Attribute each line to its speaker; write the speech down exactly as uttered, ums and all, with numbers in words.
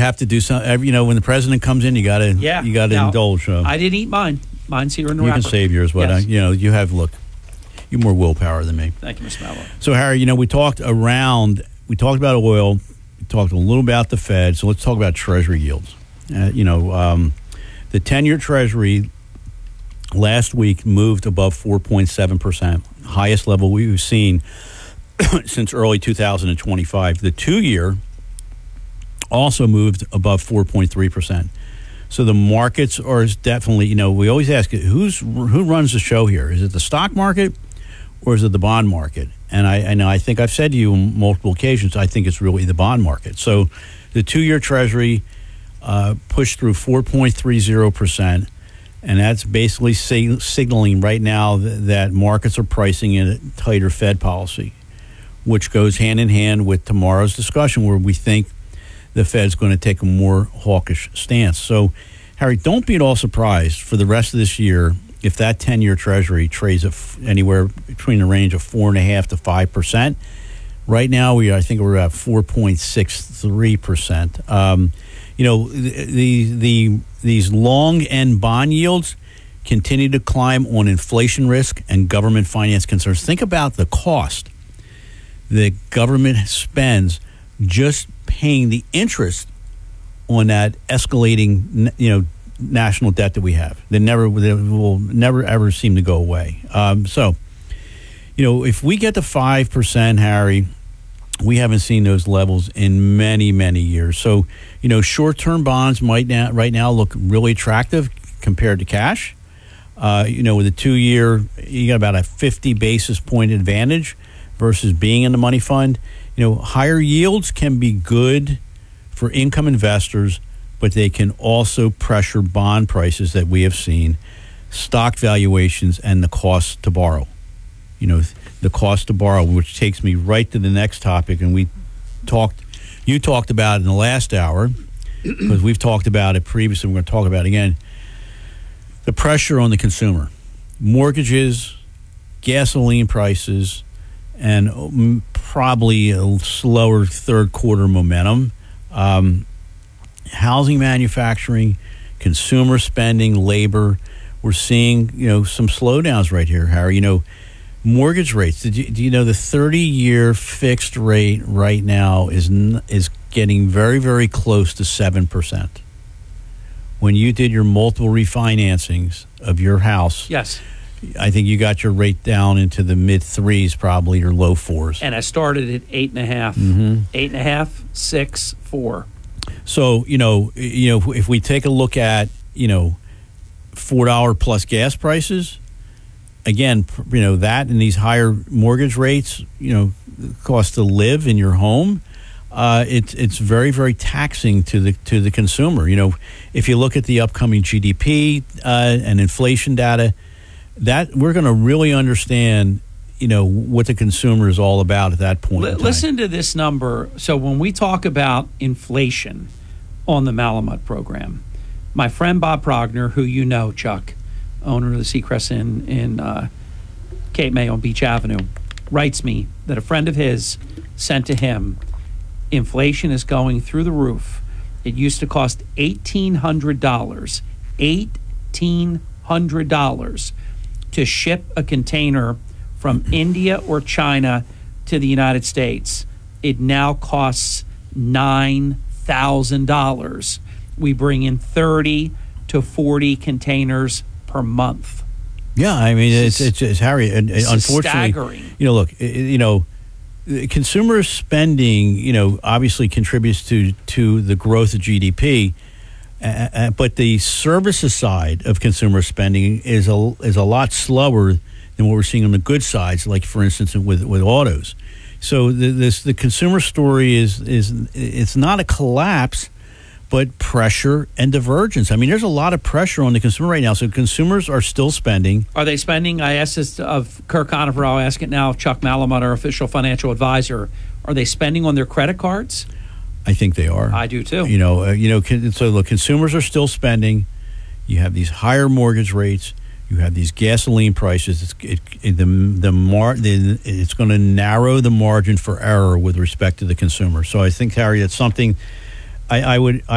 Speaker 1: have to do something. You know, when the president comes in, you got to
Speaker 2: yeah.
Speaker 1: you got to indulge. So.
Speaker 2: I didn't eat mine. Mine's here in the
Speaker 1: You
Speaker 2: wrapper.
Speaker 1: can save yours, but
Speaker 2: yes.
Speaker 1: uh, you know, you have look. You more willpower than me.
Speaker 2: Thank you, Mister Mallow.
Speaker 1: So, Harry, you know, we talked around. We talked about oil. We talked a little about the Fed. So let's talk about Treasury yields. Uh, you know, um, the ten-year Treasury last week moved above four point seven percent, highest level we've seen since early two thousand twenty-five. The two-year also moved above four point three percent. So the markets are definitely, you know, we always ask, who's who runs the show here? Is it the stock market or is it the bond market? And I, I know I think I've said to you on multiple occasions, I think it's really the bond market. So the two-year Treasury uh, pushed through four point three zero percent, and that's basically sig- signaling right now th- that markets are pricing in a tighter Fed policy, which goes hand in hand with tomorrow's discussion where we think the Fed's going to take a more hawkish stance. So, Harry, don't be at all surprised for the rest of this year if that ten-year Treasury trades at f- anywhere between the range of four and a half to five percent. Right now, we I think we're at four point six three percent. Um, you know, the the these long end bond yields continue to climb on inflation risk and government finance concerns. Think about the cost the government spends just paying the interest on that escalating, you know, national debt that we have. They never, they will never ever seem to go away. Um, so, you know, if we get to five percent, Harry, we haven't seen those levels in many, many years. So, you know, short-term bonds might now, right now look really attractive compared to cash. Uh, you know, with a two-year, you got about a fifty basis point advantage versus being in the money fund. You know, higher yields can be good for income investors, but they can also pressure bond prices that we have seen, stock valuations, and the cost to borrow. You know, the cost to borrow, which takes me right to the next topic, and we talked, you talked about it in the last hour, because we've talked about it previously, we're going to talk about it again, the pressure on the consumer. Mortgages, gasoline prices, and probably a slower third quarter momentum. Um, housing, manufacturing, consumer spending, labor. We're seeing, you know, some slowdowns right here, Harry. You know, mortgage rates. Did you, do you know the thirty-year fixed rate right now is is getting very, very close to seven percent? When you did your multiple refinancings of your house,
Speaker 2: yes,
Speaker 1: I think you got your rate down into the mid threes, probably, or low fours.
Speaker 2: And I started at eight and a half,
Speaker 1: mm-hmm.
Speaker 2: eight and a half, six, four.
Speaker 1: So you know, you know, if we take a look at, you know, four dollar plus gas prices, again, you know, that and these higher mortgage rates, you know, cost to live in your home, uh, it's it's very, very taxing to the to the consumer. You know, if you look at the upcoming G D P uh, and inflation data, that we're going to really understand, you know, what the consumer is all about at that point. L- in time.
Speaker 2: Listen to this number. So when we talk about inflation on the Malamut program, my friend Bob Progner, who you know, Chuck, owner of the Seacrest Inn in uh, Cape May on Beach Avenue, writes me that a friend of his sent to him, inflation is going through the roof. It used to cost eighteen hundred dollars, eighteen hundred dollars to ship a container from India or China to the United States. It now costs nine thousand dollars. We bring in thirty to forty containers per month.
Speaker 1: Yeah, I mean, it's it's, it's Harry.
Speaker 2: This
Speaker 1: unfortunately,
Speaker 2: is staggering.
Speaker 1: You know, look, you know, consumer spending, you know, obviously contributes to to the growth of G D P, uh, but the services side of consumer spending is a is a lot slower than what we're seeing on the good sides, like for instance with with autos. So the, this the consumer story is is it's not a collapse, but pressure and divergence. I mean, there's a lot of pressure on the consumer right now. So consumers are still spending.
Speaker 2: Are they spending? I asked this of Kirk Conifer. I'll ask it now of Chuck Malamut, our official financial advisor. Are they spending on their credit cards?
Speaker 1: I think they are.
Speaker 2: I do too.
Speaker 1: You know, uh, you know. Con- so look, consumers are still spending. You have these higher mortgage rates. You have these gasoline prices. It's it, it, the the mar the, it's going to narrow the margin for error with respect to the consumer. So I think, Harry, that's something I, I would. I